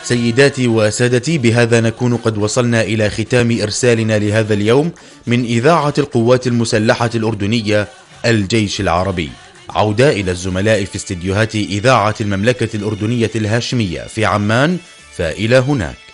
سيداتي وسادتي، بهذا نكون قد وصلنا إلى ختام إرسالنا لهذا اليوم من إذاعة القوات المسلحة الأردنية الجيش العربي. عودة إلى الزملاء في استديوهات إذاعة المملكة الأردنية الهاشمية في عمان، فإلى هناك.